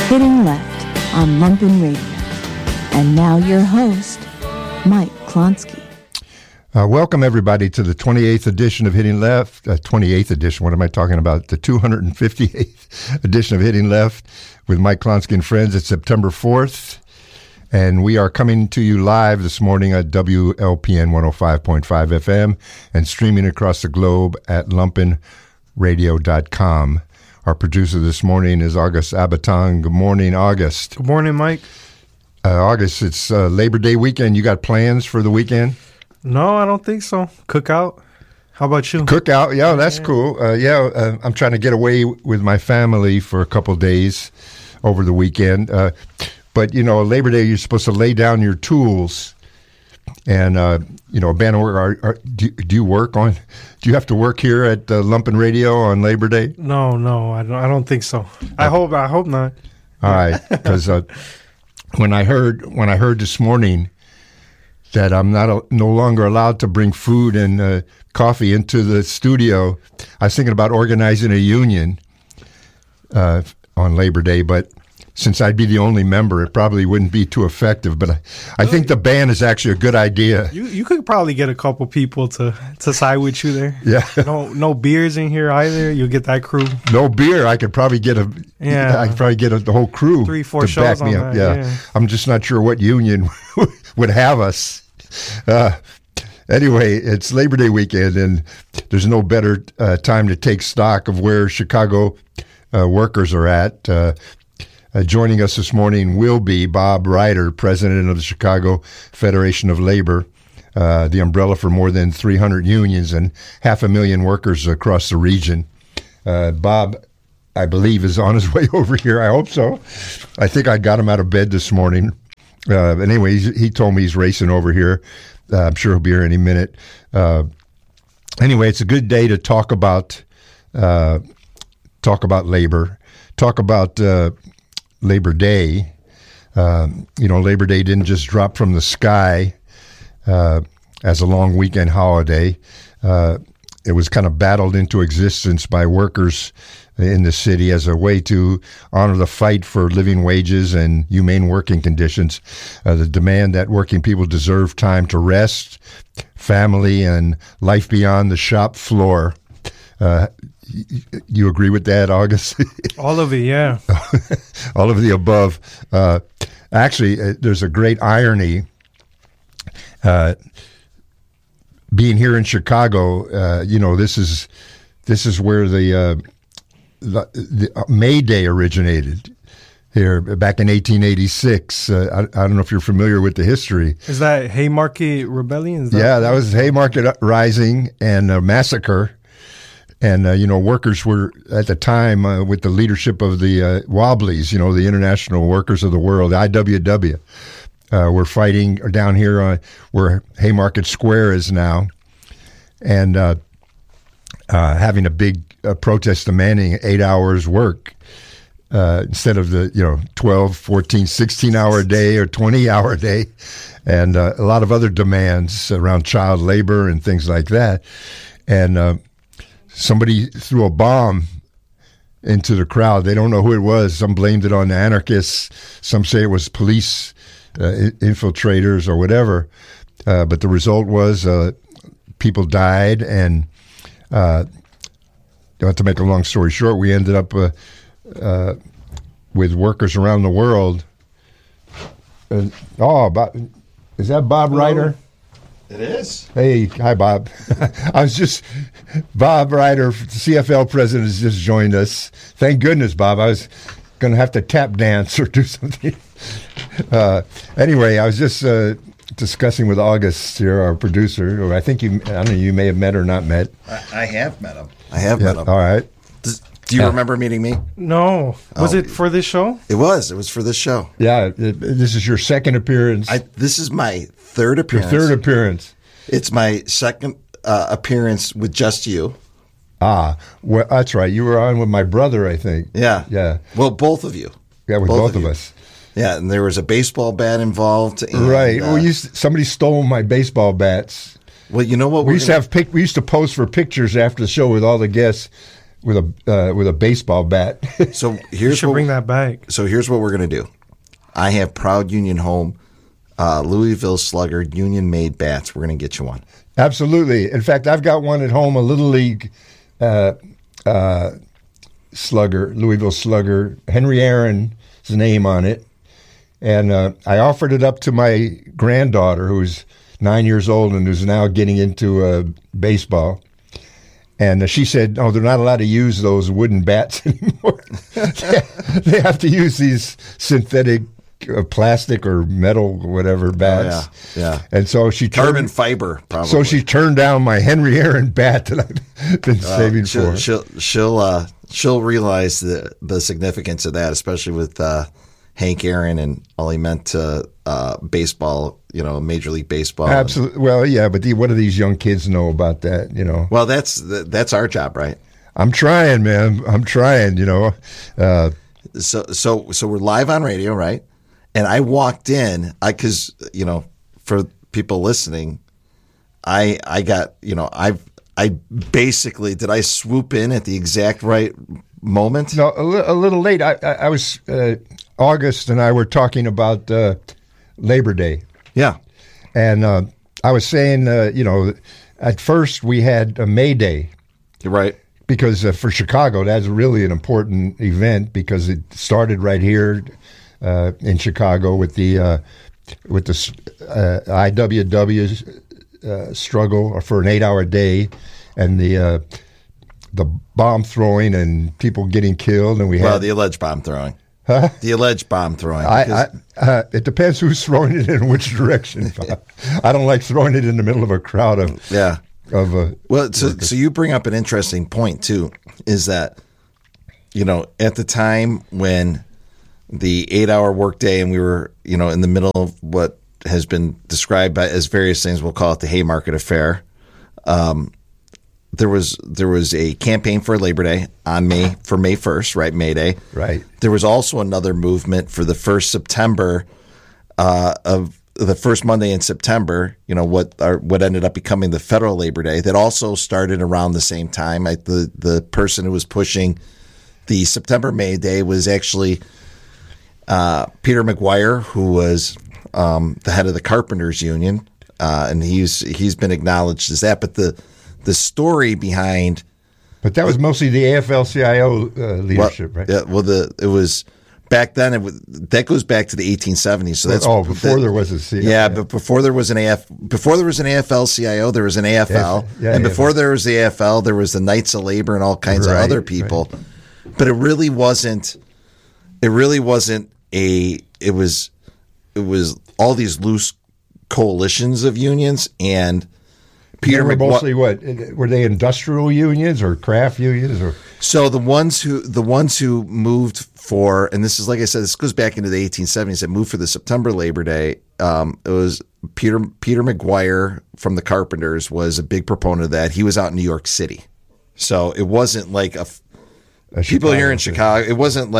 Hitting Left on Lumpen Radio. And now your host, Mike Klonsky. Welcome, everybody, to the 28th edition of Hitting Left. 28th edition, what am I talking about? The 258th edition of Hitting Left with Mike Klonsky and friends. It's September 4th, and we are coming to you live this morning at WLPN 105.5 FM and streaming across the globe at lumpenradio.com. Our producer this morning is August Abatang. Good morning, August. Good morning, Mike. August, it's Labor Day weekend. You got plans for the weekend? No, I don't think so. Cookout. How about you? Cookout, yeah, that's cool. I'm trying to get away with my family for a couple of days over the weekend. But, you know, Labor Day, you're supposed to lay down your tools and, abandon work. Do you work on? Do you have to work here at Lumpen Radio on Labor Day? No, I don't think so. I hope not. All right, because when I heard this morning that I'm no longer allowed to bring food and coffee into the studio, I was thinking about organizing a union on Labor Day, but since I'd be the only member, it probably wouldn't be too effective. But I think the ban is actually a good idea. You could probably get a couple people to side with you there. Yeah. No beers in here either. You'll get that crew. No beer. I could probably get the whole crew 3-4 to shows back me on up. that. Yeah. I'm just not sure what union would have us. Anyway, it's Labor Day weekend, and there's no better time to take stock of where Chicago workers are at. Joining us this morning will be Bob Ryder, president of the Chicago Federation of Labor, the umbrella for more than 300 unions and 500,000 workers across the region. Bob, I believe, is on his way over here. I hope so. I think I got him out of bed this morning. Anyway, he told me he's racing over here. I'm sure he'll be here any minute. Anyway, it's a good day to talk about labor, talk about Labor Day. Labor Day didn't just drop from the sky as a long weekend holiday. It was kind of battled into existence by workers in the city as a way to honor the fight for living wages and humane working conditions, the demand that working people deserve time to rest, family, and life beyond the shop floor. You agree with that, August? All of it, yeah. All of the above. Actually, there's a great irony. Being here in Chicago, this is where the May Day originated. Here back in 1886. I don't know if you're familiar with the history. Is that Haymarket Rebellion? That was Haymarket Rising and a massacre. And, workers were, at the time, with the leadership of the Wobblies, the International Workers of the World, the IWW, were fighting down here where Haymarket Square is now, and having a big protest demanding 8 hours work instead of the, 12, 14, 16-hour day or 20-hour day, and a lot of other demands around child labor and things like that. And somebody threw a bomb into the crowd. They don't know who it was. Some blamed it on the anarchists. Some say it was police infiltrators or whatever. But the result was people died. And to make a long story short, we ended up with workers around the world. Is that Bob Ryder? It is. Hey, hi, Bob. Bob Ryder, CFL president, has just joined us. Thank goodness, Bob. I was going to have to tap dance or do something. Anyway, I was just discussing with August here, our producer, who I think you may have met or not met. I have met him. Met him. All right. Do you remember meeting me? No. Was it for this show? It was. It was for this show. Yeah. This is your second appearance. This is my third appearance. Your third appearance. It's my second appearance with just you. Well, that's right. You were on with my brother, I think. Yeah. Yeah. Well, both of you. Yeah, with both of us. Yeah, and there was a baseball bat involved. And, right. Somebody stole my baseball bats. Well, you know what? We used to pose for pictures after the show with all the guests. with a baseball bat. So You here's should bring that back. So here's what we're going to do. I have Proud Union Home, Louisville Slugger Union-made bats. We're going to get you one. Absolutely. In fact, I've got one at home, a Little League Slugger, Louisville Slugger, Henry Aaron's name on it. And I offered it up to my granddaughter, who's 9 years old and who's now getting into baseball. And she said, "Oh, they're not allowed to use those wooden bats anymore. They have to use these synthetic plastic or metal, whatever bats." Yeah. And so she Carbon fiber, probably. So she turned down my Henry Aaron bat that I've been saving for. She'll realize the significance of that, especially with Hank Aaron and all he meant to baseball, Major League Baseball. Absolutely. Well, yeah, but what do these young kids know about that? Well, that's our job, right? I'm trying, man. I'm trying. So we're live on radio, right? And I walked in, because for people listening, I got I basically, did I swoop in at the exact right moment? No, a little late. I was August and I were talking about Labor Day. Yeah. And I was saying, at first we had a May Day. You're right. Because for Chicago, that's really an important event because it started right here in Chicago with the IWW struggle for an 8-hour day and the bomb throwing and people getting killed. And the alleged bomb throwing. Huh? The alleged bomb throwing. It depends who's throwing it in which direction. I don't like throwing it in the middle of a crowd of so you bring up an interesting point too, is that at the time when the 8-hour workday and we were in the middle of what has been described as various things, we'll call it the Haymarket Affair. There was a campaign for Labor Day on May 1st, right? May Day. Right. There was also another movement for the 1st September of the first Monday in September, what ended up becoming the federal Labor Day, that also started around the same time. The person who was pushing the September May Day was actually Peter McGuire, who was the head of the Carpenters Union, and he's been acknowledged as that. But the story behind, but that was mostly the AFL-CIO leadership, right? Yeah. Well, it was back then. That goes back to the 1870s. So that's before there was a CIO. Yeah, but before there was an AFL-CIO, there was an AFL, and before there was the AFL, there was the Knights of Labor and all kinds of other people. Right. But it really wasn't. It was all these loose coalitions of unions, and Peter mostly what were they, industrial unions or craft unions or? So the ones who moved for, and this is, like I said, this goes back into the 1870s, that moved for the September Labor Day. It was Peter McGuire from the Carpenters was a big proponent of that. He was out in New York City, so it wasn't like people here in Chicago. It wasn't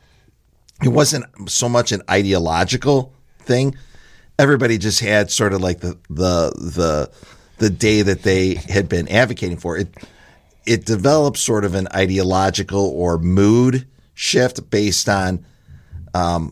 so much an ideological thing. Everybody just had sort of like the day that they had been advocating for. It developed sort of an ideological or mood shift based on how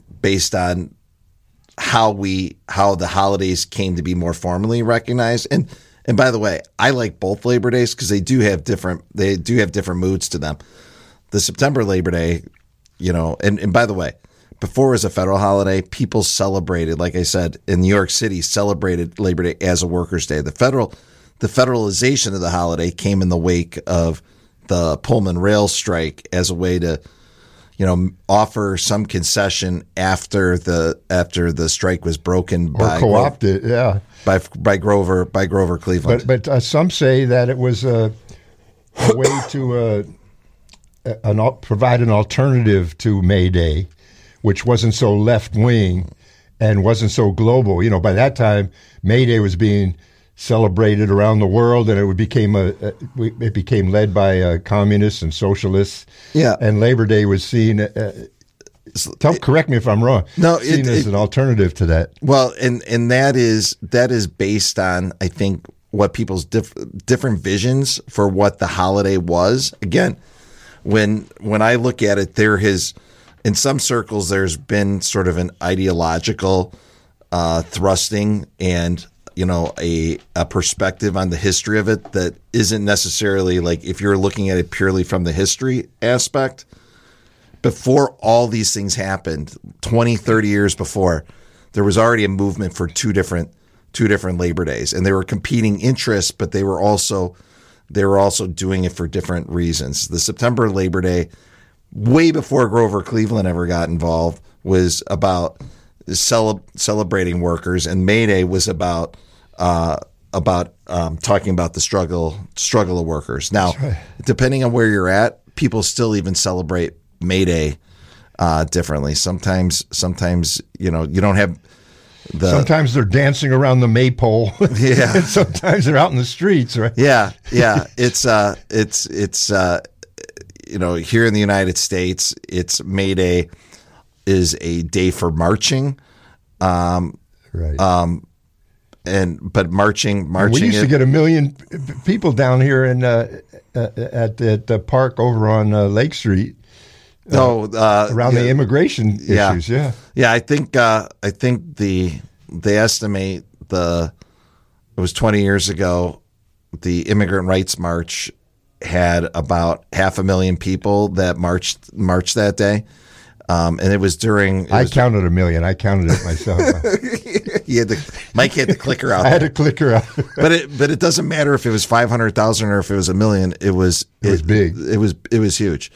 the holidays came to be more formally recognized. And by the way, I like both Labor Days because they do have different moods to them. The September Labor Day, and by the way, before it was a federal holiday, people celebrated, like I said, in New York City, celebrated Labor Day as a workers' day. The federalization of the holiday came in the wake of the Pullman rail strike as a way to, offer some concession after the strike was broken by co-opted, by Grover Cleveland. But some say that it was a way to provide an alternative to May Day, which wasn't so left-wing and wasn't so global. By that time, May Day was being celebrated around the world, and it became led by communists and socialists. Yeah, and Labor Day was seen. Correct me if I'm wrong. No, seen as an alternative to that. Well, and that is based on, I think, what people's different visions for what the holiday was. Again, when I look at it, in some circles there's been sort of an ideological thrusting and a perspective on the history of it that isn't necessarily like, if you're looking at it purely from the history aspect, before all these things happened 20, 30 years before, there was already a movement for two different Labor Days, and they were competing interests, but they were also doing it for different reasons. The September Labor Day, way before Grover Cleveland ever got involved, was about celebrating workers, and May Day was about talking about the struggle of workers. Now, depending on where you're at, people still even celebrate May Day differently. Sometimes you don't have the. Sometimes they're dancing around the maypole. Yeah. And sometimes they're out in the streets, right? Yeah. It's here in the United States, it's May Day is a day for marching. Right. But marching. We used to get 1 million people down here at the park over on Lake Street. Around the immigration issues. Yeah. I think they estimate it was 20 years ago, the Immigrant Rights March had about 500,000 people that marched that day. And it was during. I counted 1 million. I counted it myself. Mike had the clicker out. I had a clicker out. but it doesn't matter if it was 500,000 or if it was 1 million. It was big. It was huge.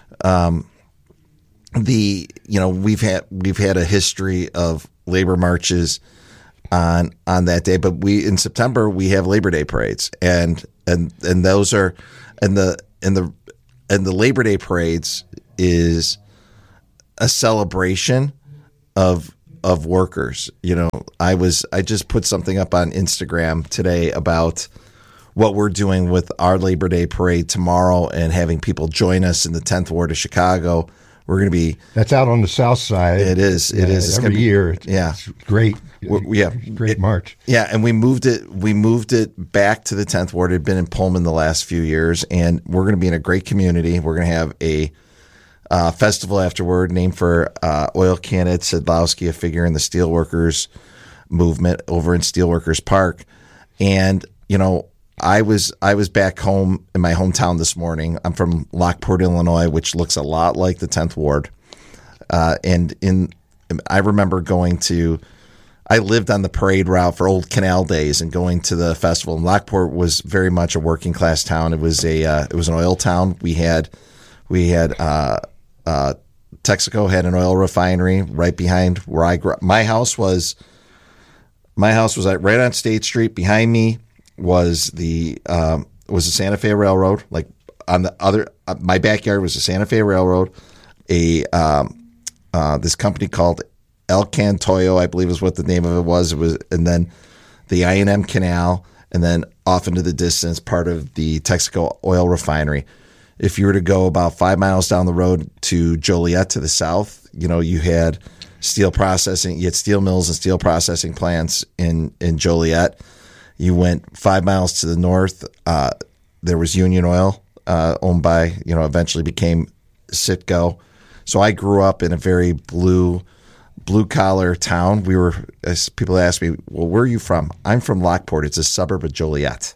We've had a history of labor marches on that day, but in September we have Labor Day parades, and those are the Labor Day parades is a celebration of workers. I just put something up on Instagram today about what we're doing with our Labor Day parade tomorrow and having people join us in the 10th Ward of Chicago. We're going to be. That's out on the south side. It is. It is. It's every year. It's great. Great march. Yeah, and we moved it back to the 10th Ward. It had been in Pullman the last few years, and we're going to be in a great community. We're going to have a festival afterward named for oil candidate Sadlowski, a figure in the steelworkers movement over in Steelworkers Park. And I was back home in my hometown this morning. I'm from Lockport, Illinois, which looks a lot like the 10th Ward. I remember I lived on the parade route for old canal days and going to the festival. And Lockport was very much a working class town. It was an oil town. We had Texaco had an oil refinery right behind where I grew up. My house was right on State Street. Behind me was the Santa Fe Railroad. Like on the other, my backyard was the Santa Fe Railroad. This company called Elkan Toyo, I believe is what the name of it was. And then the I&M Canal, and then off into the distance, part of the Texaco oil refinery. If you were to go about 5 miles down the road to Joliet to the south, you had steel processing. You had steel mills and steel processing plants in Joliet. You went 5 miles to the north. There was Union Oil, owned by, eventually became Citgo. So I grew up in a very blue collar town. As people ask me, well, where are you from? I'm from Lockport. It's a suburb of Joliet.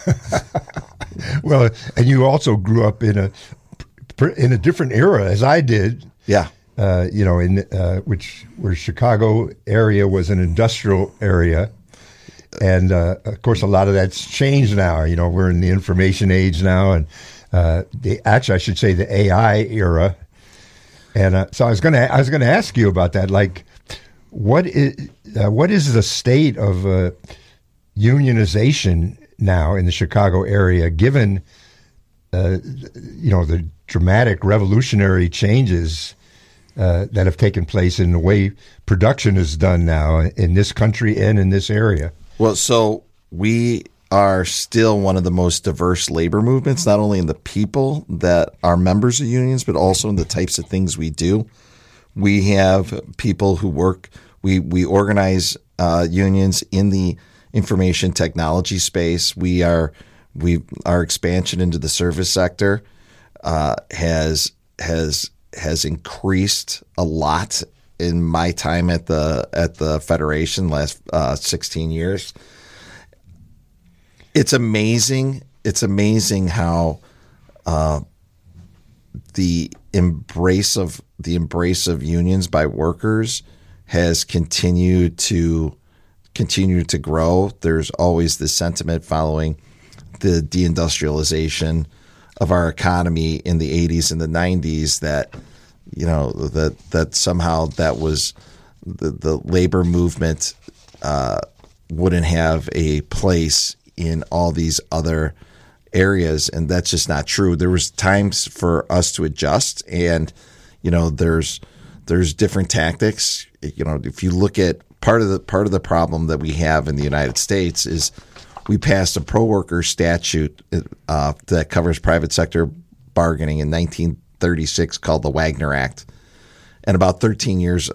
Well, and you also grew up in a different era as I did. Yeah. Where Chicago area was an industrial area. And, of course, a lot of that's changed now. We're in the information age now, and I should say the AI era. And so I was going to ask you about that. Like, what is the state of unionization now in the Chicago area, given the dramatic revolutionary changes that have taken place in the way production is done now in this country and in this area? Well, so we are still one of the most diverse labor movements, not only in the people that are members of unions, but also in the types of things we do. We have people who work, we organize unions in the information technology space. Our expansion into the service sector has increased a lot in my time at the Federation last 16 years. It's amazing. It's amazing how the embrace of unions by workers has continued to grow. There's always this sentiment following the deindustrialization of our economy in the 80s and the 90s that that somehow that was the labor movement wouldn't have a place in all these other areas, and that's just not true. There was times for us to adjust, and there's different tactics. If you look at part of the problem that we have in the United States is we passed a pro-worker statute that covers private sector bargaining in 1936 called the Wagner Act. And about 11 years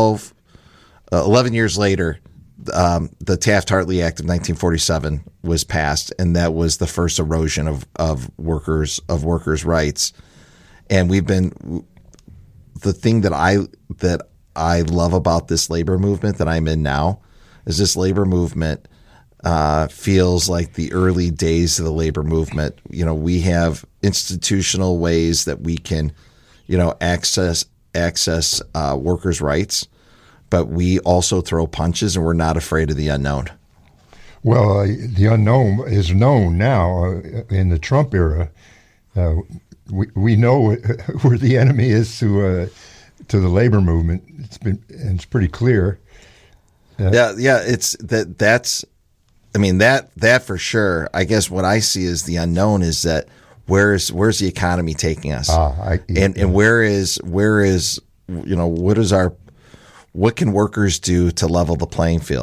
later, the Taft-Hartley Act of 1947 was passed, and that was the first erosion of workers' rights. And the thing that I love about this labor movement that I'm in now is this labor movement feels like the early days of the labor movement. We have institutional ways that we can, access workers' rights, but we also throw punches, and we're not afraid of the unknown. Well, the unknown is known now. In the Trump era, we know where the enemy is to the labor movement. It's pretty clear. It's that's. I mean, that for sure. I guess what I see as the unknown is that where's the economy taking us, and what can workers do to level the playing field?